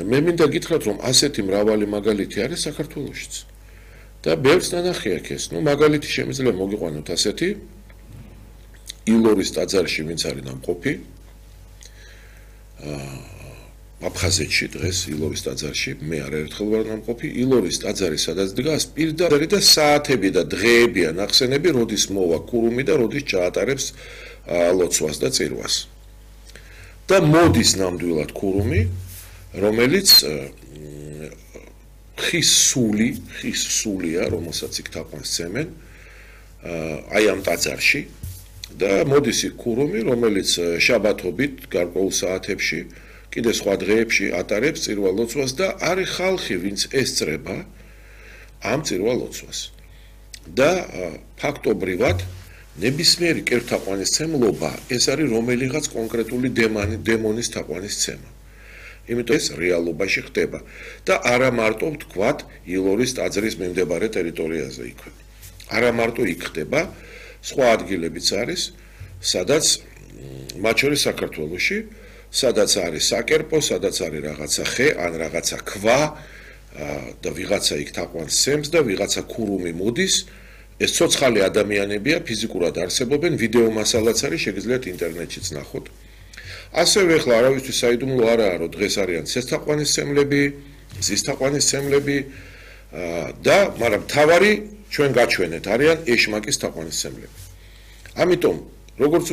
მე მინდა გითხრათ, რომ ასეთი მრავალი მაგალითი არის საქართველოშიც. და ბევრს ნანახი აქ ეს. მაგალითი შემიძლია მოგიყვანოთ ასეთი ილორის ტაძარში ვინც არის ნამყოფი. აფხაზეთში დღეს ილორის ტაძარში მე არაერთხელ ვარ ნამყოფი. ილორის ტაძარი სადაც დგას პირდაპირ და საათები და დღეები ან ახსენები, როდის მოვა ქურუმი და როდის ჩაატარებს ლოცვას და წირვას. და მოდის ნამდვილად ქურუმი, რომელიც ხის სულია, რომელსაც იქ თაყვანს ცემენ, აი ამ ტაძარში და მოდის იქ ქურუმი, რომელიც შაბათობით გარკვეულ საათებში, კიდე სხვა დღეებში ატარებს წირვა ლოცვას და არის ხალხი, ვინც ესწრება ამ წირვა ლოცვას. და ფაქტობრივად ნებისმიერი კერძთაყვანისცემლობა ეს არის რომელიღაც კონკრეტული დემონის თაყვანისცემა. იმიტომ ეს რეალობაში ხდება და არა მარტო ვთქვათ ილორის ტაძრის მიმდებარე ტერიტორიაზე იქვე. არა მარტო იქ ხდება, სხვა ადგილებიც არის, სადაც მათ შორის საქართველოში, სადაც არის საკერპო, სადაც არის რაღაცა ხე ან რაღაცა ქვა და ვიღაცა იქ თაყვანს ცემს და ვიღაცა ქურუმი მოდის. ეს ცოცხალი ადამიანებია, ფიზიკურად არსებობენ, ვიდეო მასალაც არის, შეგიძლიათ ინტერნეტშიც ნახოთ. ასევე ახლა არავისთვის საიდუმლო არაა, რომ დღეს არიან ცესთაყვანისცემლები, მზის თაყვანისცემლები და მაგრამ მთავარი ჩვენ გაჩვენეთ არიან ეშმაკის თაყვანისცემლები. ამიტომ როგორც